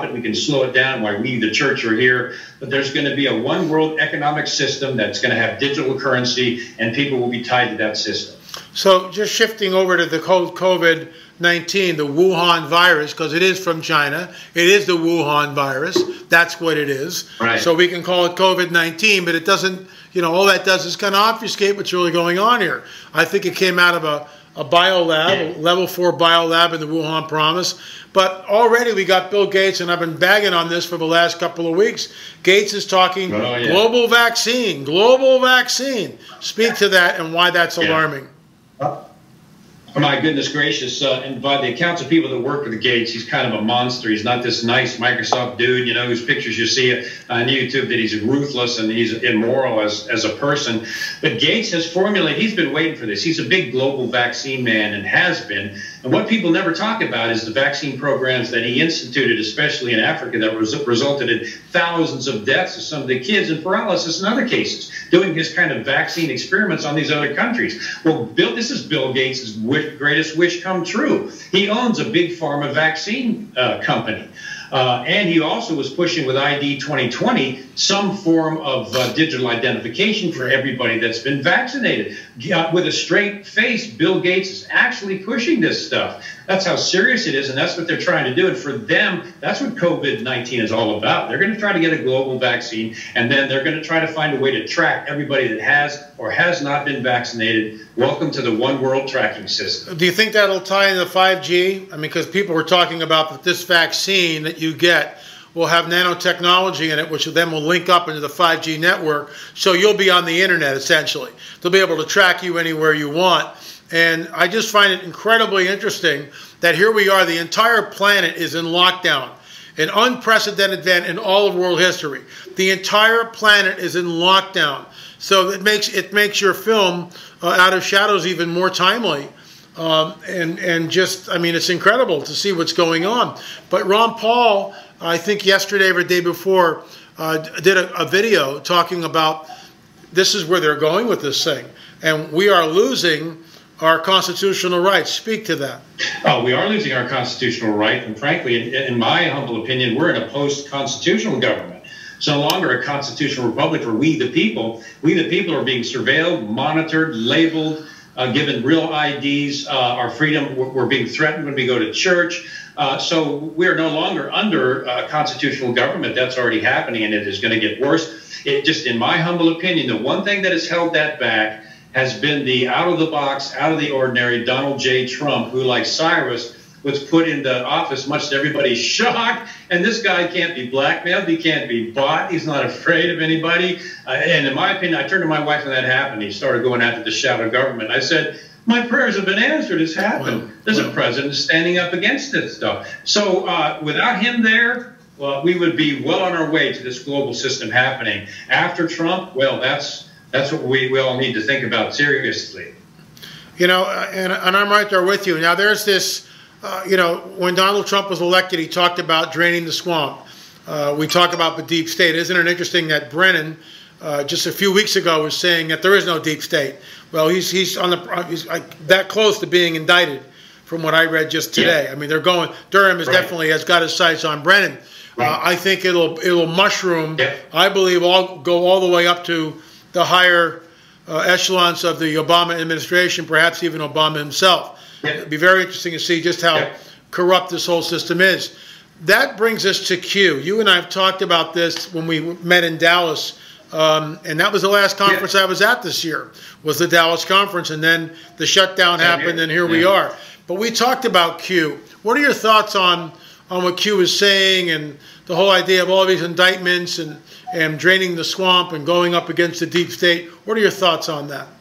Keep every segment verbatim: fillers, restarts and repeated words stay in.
it, we can slow it down, why we, the church, are here. But there's going to be a one world economic system that's going to have digital currency, and people will be tied to that system. So just shifting over to the COVID nineteen, the Wuhan virus, because it is from China. It is the Wuhan virus. That's what it is. Right. So we can call it COVID nineteen, but it doesn't, you know, all that does is kind of obfuscate what's really going on here. I think it came out of a, a biolab, yeah. a level four biolab in the Wuhan province. But already we got Bill Gates, and I've been bagging on this for the last couple of weeks. Gates is talking oh, yeah. global vaccine, global vaccine. Speak to that and why that's alarming. Yeah. Oh, my goodness gracious. Uh, and by the accounts of people that work with Gates, he's kind of a monster. He's not this nice Microsoft dude, you know, whose pictures you see on YouTube, that he's ruthless and he's immoral as, as a person. But Gates has formulated, he's been waiting for this. He's a big global vaccine man and has been. And what people never talk about is the vaccine programs that he instituted, especially in Africa, that res resulted in thousands of deaths of some of the kids and paralysis in other cases, doing his kind of vaccine experiments on these other countries. Well, Bill, this is Bill Gates' wish, greatest wish come true. He owns a big pharma vaccine uh, company. Uh, and he also was pushing with I D twenty twenty some form of uh, digital identification for everybody that's been vaccinated. Uh, with a straight face, Bill Gates is actually pushing this stuff. That's how serious it is, and that's what they're trying to do. And for them, that's what COVID nineteen is all about. They're going to try to get a global vaccine, and then they're going to try to find a way to track everybody that has or has not been vaccinated. Welcome to the one world tracking system. Do you think that'll tie into five G? I mean, because people were talking about that this vaccine that you get will have nanotechnology in it, which then will link up into the five G network. So you'll be on the internet, essentially. They'll be able to track you anywhere you want. And I just find it incredibly interesting that here we are, the entire planet is in lockdown, an unprecedented event in all of world history. The entire planet is in lockdown. So it makes it makes your film uh, Out of Shadows even more timely. Um, and, and just, I mean, it's incredible to see what's going on. But Ron Paul, I think yesterday or the day before, uh, did a, a video talking about this is where they're going with this thing. And we are losing our constitutional rights. Speak to that. Oh, we are losing our constitutional right. And frankly, in, in my humble opinion, we're in a post-constitutional government. It's no longer a constitutional republic for we the people. We the people are being surveilled, monitored, labeled, uh, given real I Ds. Uh, our freedom, we're, we're being threatened when we go to church. Uh, so we're no longer under uh, constitutional government. That's already happening, and it is going to get worse. It just, in my humble opinion, the one thing that has held that back has been the out-of-the-box, out-of-the-ordinary Donald J. Trump, who, like Cyrus, was put into office much to everybody's shock. And this guy can't be blackmailed. He can't be bought. He's not afraid of anybody. Uh, and in my opinion, I turned to my wife when that happened. He started going after the shadow government. I said, my prayers have been answered. It's happened. Wow. There's wow. a president standing up against this stuff. So uh, without him there, well, we would be well on our way to this global system happening. After Trump, well, that's that's what we, we all need to think about seriously. You know, and, and I'm right there with you. Now, there's this, uh, you know, when Donald Trump was elected, he talked about draining the swamp. Uh, we talk about the deep state. Isn't it interesting that Brennan, uh, just a few weeks ago, was saying that there is no deep state? Well, he's he's on the he's like that close to being indicted, from what I read just today. Yeah. I mean, they're going. Durham is right. definitely has got his sights on Brennan. Right. Uh, I think it'll it'll mushroom. Yeah. I believe all go all the way up to the higher uh, echelons of the Obama administration, perhaps even Obama himself. Yeah. It'd be very interesting to see just how yeah. corrupt this whole system is. That brings us to Q. You and I have talked about this when we met in Dallas, um, and that was the last conference yeah. I was at this year, was the Dallas conference, and then the shutdown Same happened, here. and here yeah. we are. But we talked about Q. What are your thoughts on, on what Q is saying and the whole idea of all these indictments and and draining the swamp and going up against the deep state? What are your thoughts on that?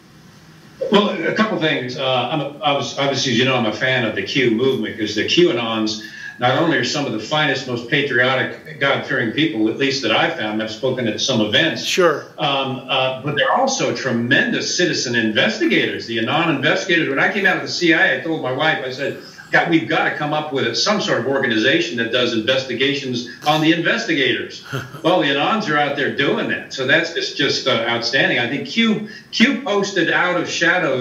Well, a couple things. Uh, I'm a, I was, obviously, as you know, I'm a fan of the Q movement, because the QAnons not only are some of the finest, most patriotic, God-fearing people, at least that I've found. I've spoken at some events. Sure. Um, uh, but they're also tremendous citizen investigators. The Anon investigators. When I came out of the C I A, I told my wife, I said, God, we've got to come up with some sort of organization that does investigations on the investigators. Well, the Anons are out there doing that. So that's just, just uh, outstanding. I think Q, Q posted Out of Shadows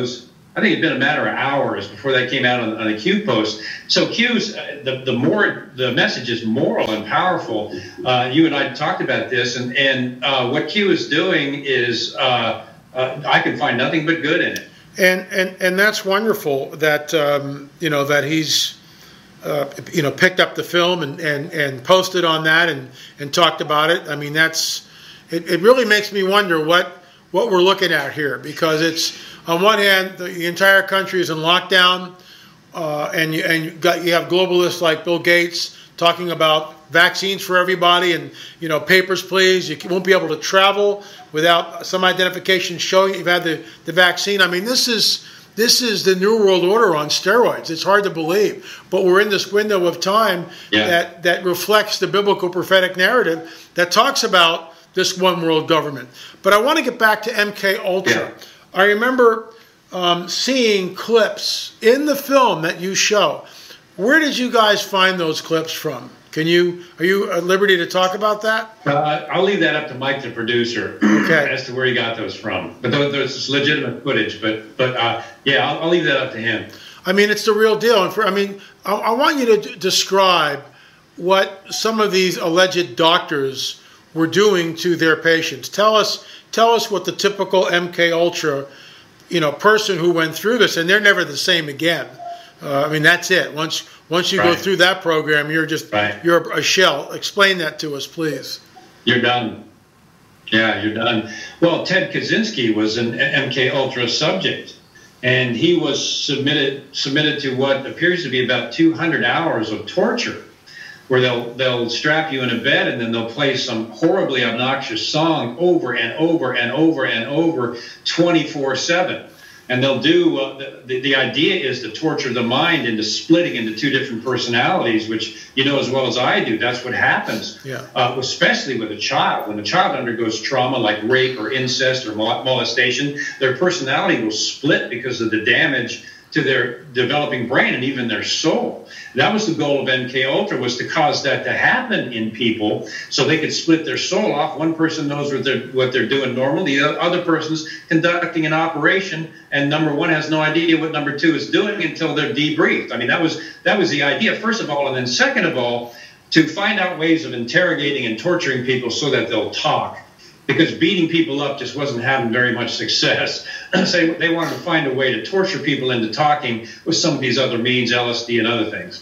I think it'd been a matter of hours before that came out on, on the Q post. So Q's uh, the the more the message is moral and powerful. Uh, you and I talked about this, and and uh, what Q is doing is uh, uh, I can find nothing but good in it. And and and that's wonderful that um, you know that he's uh, you know picked up the film and, and, and posted on that and, and talked about it. I mean, that's it, it really makes me wonder what what we're looking at here, because it's on one hand the, the entire country is in lockdown, uh, and you and you got you have globalists like Bill Gates talking about vaccines for everybody, and you know papers please, you won't be able to travel without some identification showing you've had the, the vaccine. I mean, this is this is the New World Order on steroids. It's hard to believe, but we're in this window of time yeah. that that reflects the biblical prophetic narrative that talks about this one world government. But I want to get back to M K Ultra. Yeah. I remember um, seeing clips in the film that you show. Where did you guys find those clips from? Can you, are you at liberty to talk about that? Uh, I'll leave that up to Mike, the producer, okay. as to where he got those from. But there's legitimate footage. But but uh, yeah, I'll, I'll leave that up to him. I mean, it's the real deal. And for, I mean, I, I want you to d- describe what some of these alleged doctors were doing to their patients. Tell us, tell us what the typical M K Ultra, you know, person who went through this, and they're never the same again. Uh, I mean, that's it. Once once you right. go through that program, you're just right. you're a shell. Explain that to us, please. You're done. Yeah, you're done. Well, Ted Kaczynski was an M K Ultra subject, and he was submitted submitted to what appears to be about two hundred hours of torture, where they'll they'll strap you in a bed and then they'll play some horribly obnoxious song over and over and over and over, twenty-four seven. And they'll do, uh, the, the idea is to torture the mind into splitting into two different personalities, which you know as well as I do. That's what happens, yeah. uh, especially with a child. When a child undergoes trauma like rape or incest or molestation, their personality will split because of the damage to their developing brain and even their soul. That was the goal of M K Ultra, was to cause that to happen in people so they could split their soul off. One person knows what they're, what they're doing normal. The other person's conducting an operation, and number one has no idea what number two is doing until they're debriefed. I mean, that was that was the idea, first of all. And then second of all, to find out ways of interrogating and torturing people so that they'll talk. Because beating people up just wasn't having very much success. So they wanted to find a way to torture people into talking with some of these other means, L S D and other things.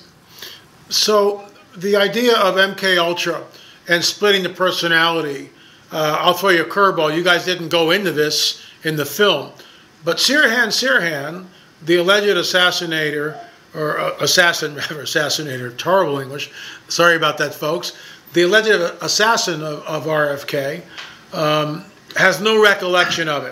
So the idea of M K Ultra and splitting the personality, uh, I'll throw you a curveball. You guys didn't go into this in the film. But Sirhan Sirhan, the alleged assassinator, or uh, assassin, rather, assassinator, terrible English. Sorry about that, folks. The alleged assassin of, of R F K, Um, has no recollection of it.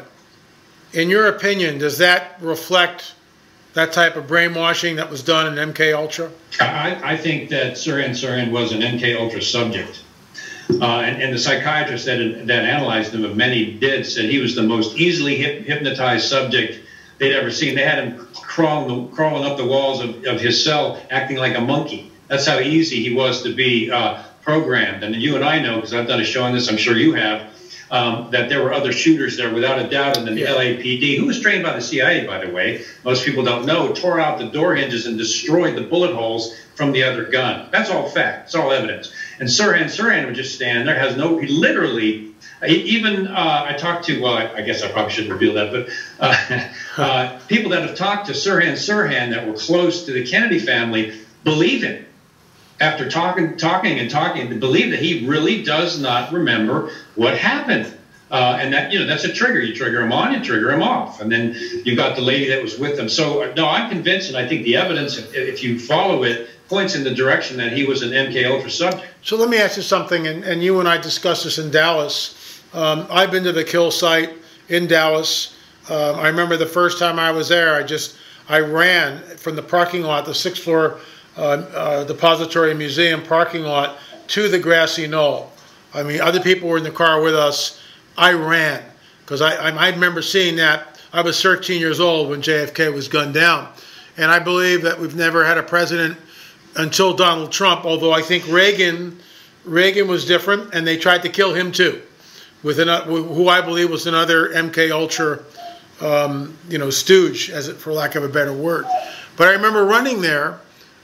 In your opinion, does that reflect that type of brainwashing that was done in M K Ultra? I, I think that Sirhan Sirhan was an M K Ultra subject. Uh, and, and the psychiatrists that, that analyzed him, of many did, said he was the most easily hip, hypnotized subject they'd ever seen. They had him crawling, crawling up the walls of, of his cell, acting like a monkey. That's how easy he was to be uh, programmed. And you and I know, because I've done a show on this, I'm sure you have, Um, that there were other shooters there without a doubt, and then the yeah. L A P D, who was trained by the C I A, by the way, most people don't know, tore out the door hinges and destroyed the bullet holes from the other gun. That's all fact. It's all evidence. And Sirhan Sirhan would just stand there, has no, he literally, even, uh, I talked to, well, I, I guess I probably shouldn't reveal that, but uh, uh, people that have talked to Sirhan Sirhan that were close to the Kennedy family believe him. After talking, talking and talking, to believe that he really does not remember what happened. Uh, and that, you know, that's a trigger. You trigger him on, you trigger him off. And then you got the lady that was with him. So, no, I'm convinced, and I think the evidence, if, if you follow it, points in the direction that he was an M K Ultra subject. So let me ask you something, and, and you and I discussed this in Dallas. Um, I've been to the kill site in Dallas. Um, I remember the first time I was there, I just, I ran from the parking lot, the sixth floor Uh, uh, Depository Museum parking lot to the grassy knoll. I mean, other people were in the car with us. I ran because I, I, I remember seeing that. I was thirteen years old when J F K was gunned down. And I believe that we've never had a president until Donald Trump, although I think Reagan Reagan was different, and they tried to kill him too, with an, who I believe was another M K Ultra um, you know, stooge, as it, for lack of a better word. But I remember running there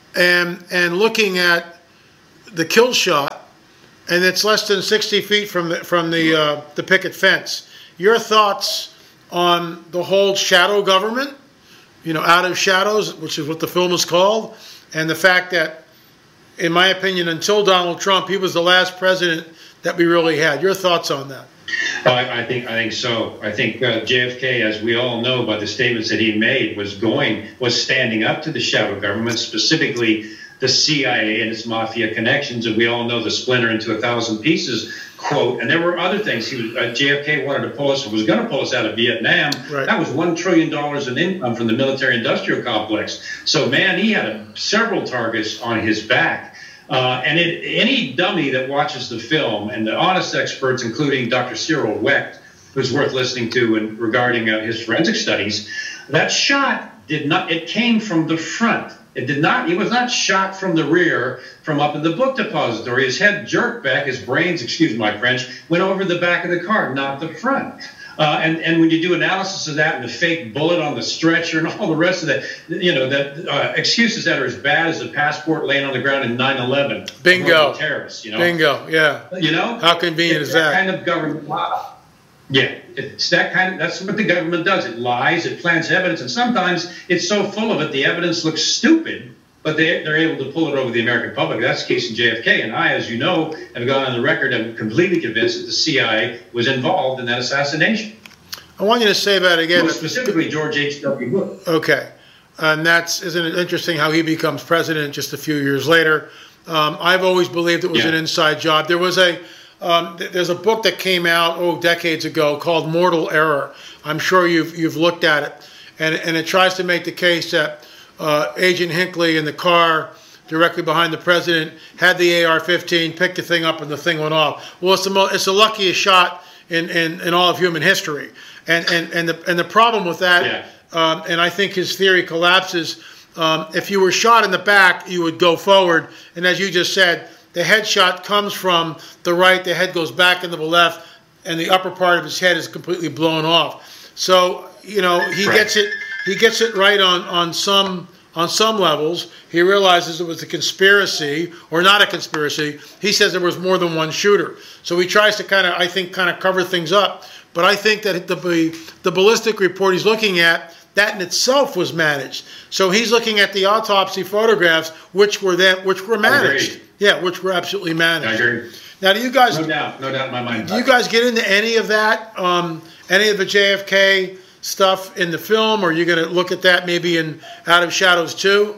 and and looking at the kill shot, and it's less than sixty feet from the from the uh, the picket fence. Your thoughts on the whole shadow government, you know, out of shadows, which is what the film is called, and the fact that, in my opinion, until Donald Trump, he was the last president that we really had. Your thoughts on that? I, I think I think so. I think uh, J F K, as we all know by the statements that he made, was going was standing up to the shadow government, specifically the C I A and its mafia connections, and we all know the splinter into a thousand pieces quote. And there were other things. He was, uh, J F K wanted to pull us, was going to pull us out of Vietnam. Right. That was one trillion dollars in income from the military-industrial complex. So, man, he had a, several targets on his back. Uh, and it, any dummy that watches the film, and the honest experts, including Doctor Cyril Wecht, who's worth listening to in, regarding uh, his forensic studies, that shot did not, it came from the front. It did not, he was not shot from the rear, from up in the book depository. His head jerked back, his brains, excuse my French, went over the back of the car, not the front. Uh, and, and when you do analysis of that and the fake bullet on the stretcher and all the rest of that, you know, that uh, excuses that are as bad as the passport laying on the ground in nine eleven. Bingo. Terrorists, you know. Bingo, yeah. You know? How convenient it's is that? Kind of government lie. Yeah, it's that kind of, that's what the government does. It lies, it plants evidence, and sometimes it's so full of it, the evidence looks stupid, but they, they're able to pull it over the American public. That's the case in J F K. And I, as you know, have gone on the record, I'm completely convinced that the C I A was involved in that assassination. I want you to say that again. Most specifically, George H W Bush. Okay. And that's, isn't it interesting how he becomes president just a few years later? Um, I've always believed it was yeah. an inside job. There was a, um, th there's a book that came out, oh, decades ago called Mortal Error. I'm sure you've, you've looked at it. And, and it tries to make the case that uh, Agent Hinckley in the car directly behind the president had the A R fifteen, picked the thing up, and the thing went off. Well, it's the, mo it's the luckiest shot in, in, in all of human history. And, and, and, the, and the problem with that, yeah. um, and I think his theory collapses, um, if you were shot in the back, you would go forward. And as you just said, the headshot comes from the right, the head goes back into the left, and the upper part of his head is completely blown off. So, you know, he right. gets it he gets it right on, on some on some levels. He realizes it was a conspiracy, or not a conspiracy. He says there was more than one shooter. So he tries to kind of, I think, kind of cover things up. But I think that the, the ballistic report he's looking at, that in itself was managed. So he's looking at the autopsy photographs, which were then, which were managed. Yeah, which were absolutely managed. I agree. Now, do you guys? No doubt, no doubt in my mind. Do you guys get into any of that? Um, any of the J F K stuff in the film? Or are you going to look at that maybe in Out of Shadows two?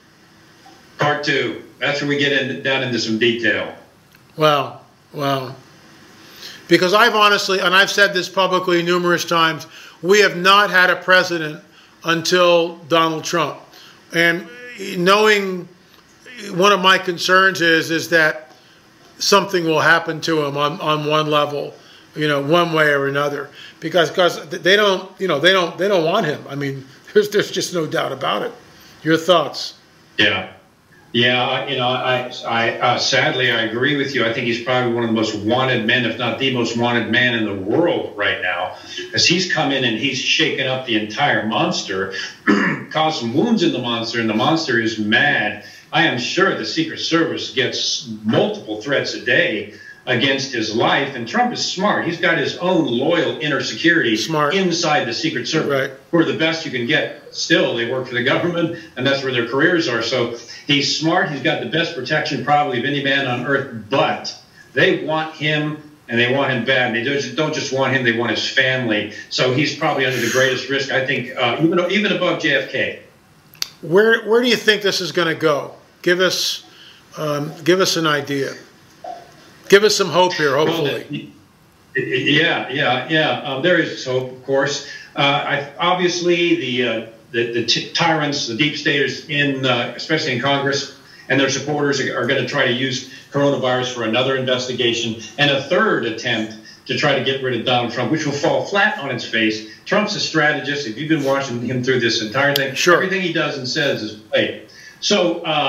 Part two. That's where we get in, down into some detail. Wow, wow. Because I've honestly, and I've said this publicly numerous times, we have not had a president until Donald Trump. And knowing, one of my concerns is is that something will happen to him on, on one level, you know, one way or another. Because because they don't, you know, they don't they don't want him. I mean, there's there's just no doubt about it. Your thoughts? Yeah. Yeah, you know, I, I uh, sadly, I agree with you. I think he's probably one of the most wanted men, if not the most wanted man in the world right now, because he's come in and he's shaken up the entire monster, caused some wounds in the monster, and the monster is mad. I am sure the Secret Service gets multiple threats a day against his life, and Trump is smart. He's got his own loyal inner security smart. inside the Secret Service, right. who are the best you can get. Still, they work for the government, and that's where their careers are. So he's smart. He's got the best protection probably of any man on earth, but they want him, and they want him bad. They don't just want him, they want his family. So he's probably under the greatest risk, I think, uh, even, even above J F K. Where, where do you think this is going to go? Give us, um, give us an idea. Give us some hope here, hopefully. Well, yeah, yeah, yeah. Um, there is hope, of course. Uh, I, obviously, the uh, the, the t tyrants, the deep staters, in uh, especially in Congress, and their supporters are, are going to try to use coronavirus for another investigation and a third attempt to try to get rid of Donald Trump, which will fall flat on its face. Trump's a strategist. If you've been watching him through this entire thing, sure. everything he does and says is played. So. Um,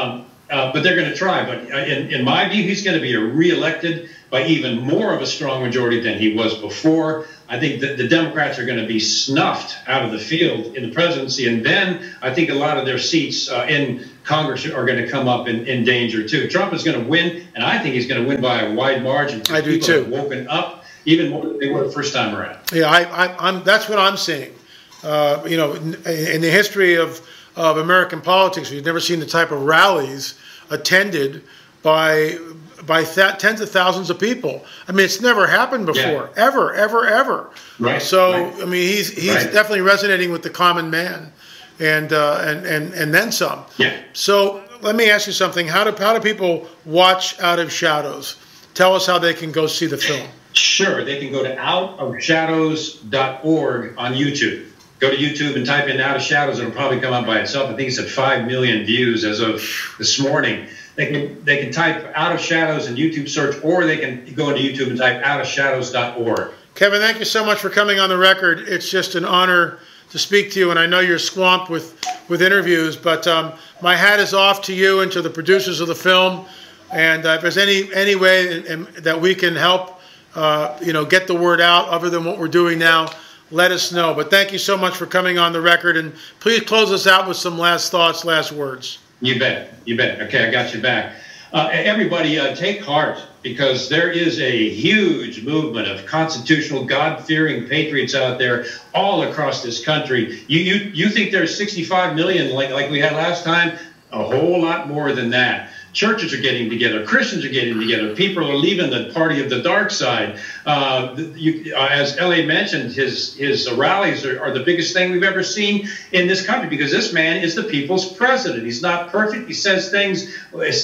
uh, but they're going to try. But in, in my view, he's going to be reelected by even more of a strong majority than he was before. I think that the Democrats are going to be snuffed out of the field in the presidency. And then I think a lot of their seats uh, in Congress are going to come up in, in danger, too. Trump is going to win, and I think he's going to win by a wide margin. I do, people too. Have woken up even more than they were the first time around. Yeah, I, I, I'm, that's what I'm seeing. Uh, you know, in, in the history of, of American politics, we've never seen the type of rallies attended by by th- tens of thousands of people. I mean, it's never happened before, yeah. ever, ever, ever. Right. So, right. I mean, he's he's right. definitely resonating with the common man, and uh, and and and then some. Yeah. So, let me ask you something. How do how do people watch Out of Shadows? Tell us how they can go see the film. Sure, they can go to out of shadows dot org on YouTube. Go to YouTube and type in Out of Shadows. It'll probably come up by itself. I think it's at five million views as of this morning. They can they can type Out of Shadows in YouTube search, or they can go into YouTube and type out of shadows dot org. Kevin, thank you so much for coming on the record. It's just an honor to speak to you, and I know you're swamped with, with interviews, but um, my hat is off to you and to the producers of the film. And uh, if there's any any way in, in, that we can help, uh, you know, get the word out other than what we're doing now, let us know. But thank you so much for coming on the record, and please close us out with some last thoughts, last words. You bet. You bet. Okay, I got you back. Uh, everybody, uh, take heart, because there is a huge movement of constitutional, God-fearing patriots out there all across this country. You you you think there's sixty-five million like like we had last time? A whole lot more than that. Churches are getting together. Christians are getting together. People are leaving the party of the dark side. Uh, you, uh, as L A mentioned, his his rallies are, are the biggest thing we've ever seen in this country, because this man is the people's president. He's not perfect. He says things,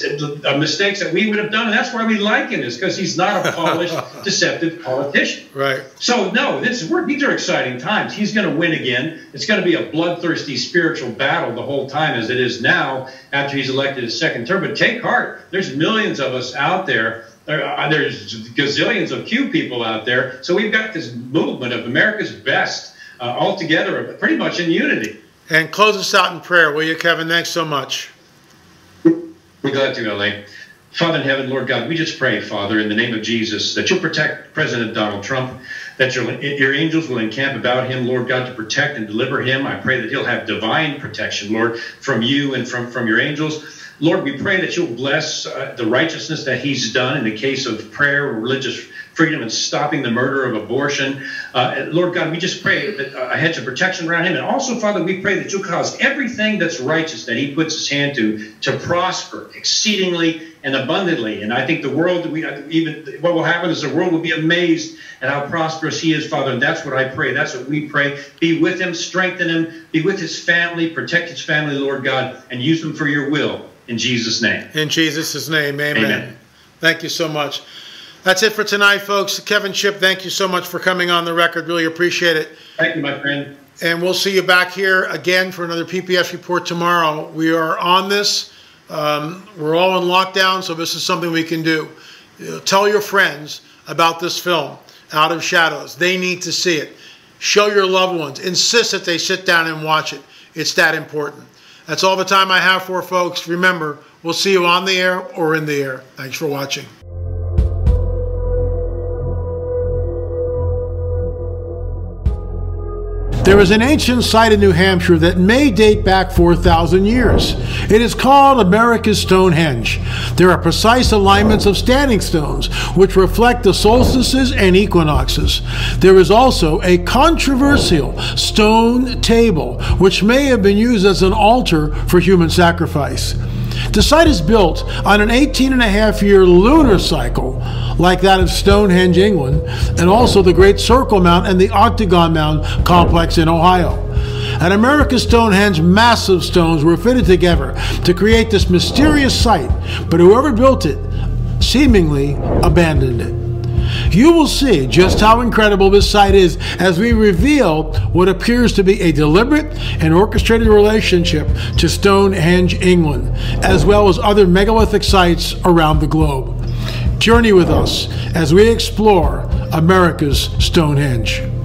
uh, mistakes that we would have done, and that's why we like him, is because he's not a polished, deceptive politician. Right. So, no, this, we're, these are exciting times. He's going to win again. It's going to be a bloodthirsty spiritual battle the whole time, as it is now after he's elected his second term. But take heart. There's millions of us out there. There's gazillions of Q people out there. So we've got this movement of America's best uh, all together, pretty much in unity. And close us out in prayer, will you, Kevin? Thanks so much. We're glad to, L A. Father in heaven, Lord God, we just pray, Father, in the name of Jesus, that you'll protect President Donald Trump, that your, your angels will encamp about him, Lord God, to protect and deliver him. I pray that he'll have divine protection, Lord, from you and from, from your angels. Lord, we pray that you'll bless uh, the righteousness that he's done in the case of prayer, religious freedom, and stopping the murder of abortion. Uh, Lord God, we just pray that uh, a hedge of protection around him. And also, Father, we pray that you'll cause everything that's righteous that he puts his hand to to prosper exceedingly and abundantly. And I think the world, we even what will happen is the world will be amazed at how prosperous he is, Father. And that's what I pray. That's what we pray. Be with him, strengthen him, be with his family, protect his family, Lord God, and use them for your will. In Jesus' name. In Jesus' name, amen. Amen. Thank you so much. That's it for tonight, folks. Kevin Shipp, thank you so much for coming on the record. Really appreciate it. Thank you, my friend. And we'll see you back here again for another P P S Report tomorrow. We are on this. Um, we're all in lockdown, so this is something we can do. You know, tell your friends about this film, Out of Shadows. They need to see it. Show your loved ones. Insist that they sit down and watch it. It's that important. That's all the time I have for folks. Remember, we'll see you on the air or in the air. Thanks for watching. There is an ancient site in New Hampshire that may date back four thousand years. It is called America's Stonehenge. There are precise alignments of standing stones which reflect the solstices and equinoxes. There is also a controversial stone table which may have been used as an altar for human sacrifice. The site is built on an eighteen and a half year lunar cycle, like that of Stonehenge, England, and also the Great Circle Mound and the Octagon Mound complex in Ohio. At America's Stonehenge, massive stones were fitted together to create this mysterious site, but whoever built it seemingly abandoned it. You will see just how incredible this site is as we reveal what appears to be a deliberate and orchestrated relationship to Stonehenge, England, as well as other megalithic sites around the globe. Journey with us as we explore America's Stonehenge.